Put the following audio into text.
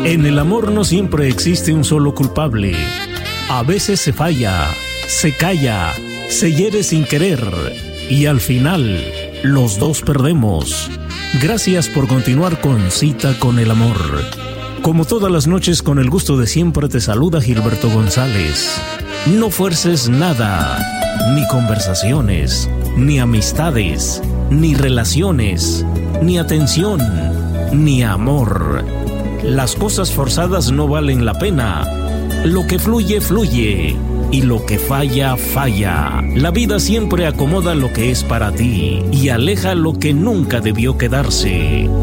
En el amor no siempre existe un solo culpable. A veces se falla, se calla, se hiere sin querer y al final los dos perdemos. Gracias por continuar con Cita con el Amor. Como todas las noches, con el gusto de siempre, te saluda Gilberto González. No fuerces nada, ni conversaciones, ni amistades, ni relaciones, ni atención, ni amor. Las cosas forzadas no valen la pena. Lo que fluye, fluye. Y lo que falla, falla. La vida siempre acomoda lo que es para ti y aleja lo que nunca debió quedarse.